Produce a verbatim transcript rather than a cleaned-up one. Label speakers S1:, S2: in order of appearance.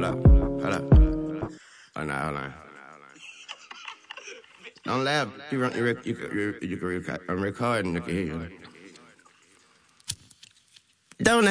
S1: up, hold up. Hold on, hold on. Don't laugh. You, run, you, rec- you, can- you, you can record. I'm recording. You can hear you. Don't